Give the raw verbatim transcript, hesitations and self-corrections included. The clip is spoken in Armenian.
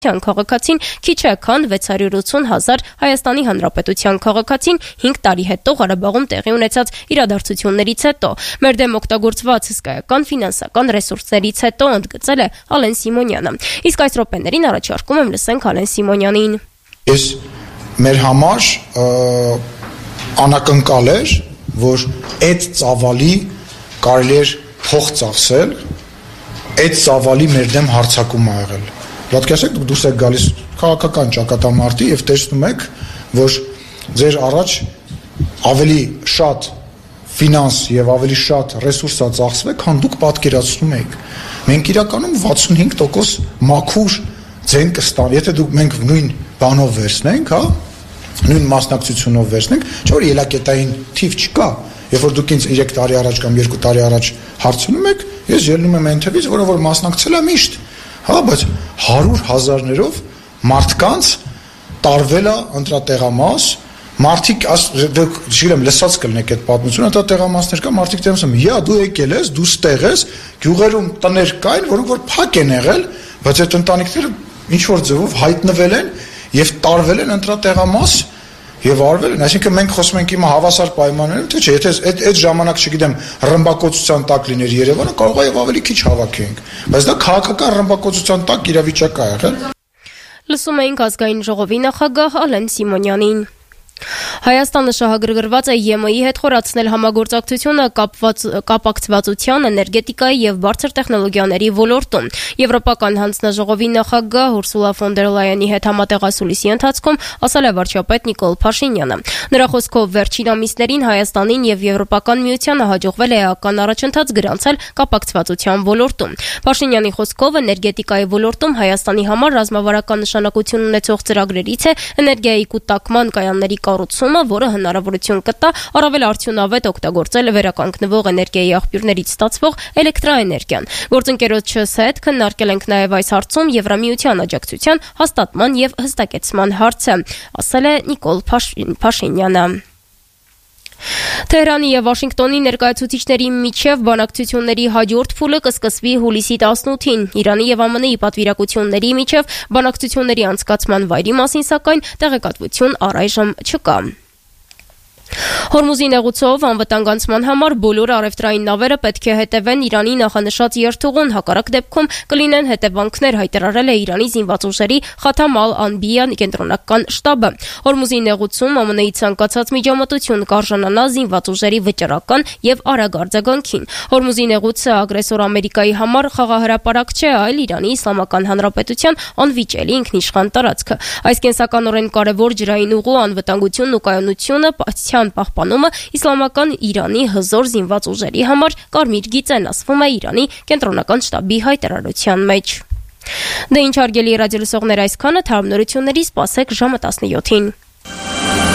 Քաղաքացին քիչ է, քան վեց հարյուր ութսուն հազար Հայաստանի Հանրապետության քաղաքացին հինգ տարի հետո Ղարաբաղում տեղի ունեցած իրադարձություններից հետո։ Մեր դեմ օգտագործված հսկայական ֆինանսական ռեսուրսներից հետո, ընդգծել է Ալեն Սիմոնյանը։ Իսկ այս րոպեներին առաջարկում եմ լսենք Ալեն Սիմոնյանին։ Ես մեր համար անակնկալ էր, որ այդ ծավալի կարելի էր փող ծախսել, այդ ծավալի մեր դեմ հարձակում ա եղել։ Պատկերացրեք, դուք դուրս եք գալիս քաղաքական ճակատամարտի եւ տեսնում եք, որ ձեր առաջ ավելի շատ ֆինանս եւ ավելի շատ ռեսուրս ա ծախսվել, քան դուք պատկերացնում եք։ Մենք իրականում վաթսունհինգ տոկոս մաքուր ձեն կստանանք, եթե դուք մենք նույն բանով վերցնենք, հա, նույն մասնակցությունով վերցնենք, չէ՞ որ ելակետային թիվ չկա։ Երբ որ դուք ինձ երեք տարի առաջ կամ երկու տարի առաջ հարցնում եք, ես ելնում եմ այն թվից, որը որ մասնակցել եմ միշտ։ Հա, բայց հարյուր հազարներով մարդկանց տարվել է ընտրատեղամաս, մարդիկ, դուք չգիտեմ, լսած կլինեք այդ պատմությունը, ընտրատեղամասներ կա, մարդիկ դեմս եմ, «Յա, դու եկել ես, դու ստեղ ես», գյուղերում տներ կային, որոնք որ փակ են եղել, բայց այդ ընտանիքները ինչ որ ձևով հայտնվել են եւ տարվել են ընտրատեղամաս եւ արվել են, այսինքն մենք խոսում ենք հիմա հավասար պայմաններում, թե չէ, եթե այդ այդ ժամանակ, չգիտեմ, ռմբակոծության տակ լիներ Երևանը, կարող է եւ ավելի քիչ հավաքենք, բայց դա քաղաքական ռմբակոծության տակ իրավիճակ ա եղել։ Լսում էինք ազգային ժողովի նախագահ Ալեն Սիմոնյանին։ Հայաստանը շահագրգռված է ԵՄ հետ խորացնել համագործակցությունը կապակցվածության, էներգետիկայի եւ բարձր տեխնոլոգիաների ոլորտում։ Եվրոպական հանձնաժողովի նախագահ Ուրսուլա ֆոն դեր Լայենի հետ համատեղասուլիսի ընթացքում ասել է վարչապետ Նիկոլ Փաշինյանը։ Նրա խոսքով վերջին ամիսներին Հայաստանին եւ Եվրոպական միությանը հաջողվել է էական առաջընթաց գրանցել կապակցվածության ոլորտում։ Փաշինյանի խոսքով էներգետիկայի ոլորտում Հայաստանի համար ռազմավարական նշանակություն ունեցող ծրագրերից է էներգիայի կուտակման կայանների կառուցումը, որը հնարավորություն կտա առավել արդյունավետ օգտագործել վերականգնվող էներգիայի աղբյուրներից ստացվող էլեկտրաէներգիան։ Գործընկերոջս հետ քննարկել ենք նաև այս հարցում Եվրամիության աջակցության հաստատման եւ հստակեցման հարցը, ասել է Նիկոլ Փաշինյանը։ Թեհրանի եւ Վաշինգտոնի ներկայացուցիչների միջև բանակցությունների հաջորդ փուլը կսկսվի հուլիսի տասնութին։ Իրանի եւ ԱՄՆ-ի պատվիրակությունների միջև բանակցությունների անցկացման վայրի մասին սակայն տեղեկատվություն առայժմ չկա։ Հորմուզի նեղուցով անվտանգացման համար բոլոր առևտրային նավերը պետք է հետևեն Իրանի նախանշած երթուղուն, հակառակ դեպքում կլինեն հետևանքներ, հայտարարել է Իրանի զինված ուժերի Խաթամ ալ-Անբիա կենտրոնական շտաբը։ Հորմուզի նեղուցում ԱՄՆ-ի ցանկացած միջամտություն կարժանանա զինված ուժերի վճռական եւ արագ արձագանքին։ Հորմուզի նեղուցը ագրեսոր Ամերիկայի համար խաղահրապարակ չէ, այլ Իրանի Իսլամական Հանրապետության անվիճելի ինքնիշխան տարածքը։ Այս կենսականորեն կարևոր ջրային ուղու անվտանգությունն ու կայունությունը պահպանումը իսլամական Իրանի հզոր զինված ուժերի համար կարմիր գիծ են, ասվում է Իրանի կենտրոնական շտաբի հայտարարության մեջ։ Դե ինչ հարգելի ռադիոլսողներ, այսքանը, թարմ նորությունների սպասեք ժամը տասնյոթին։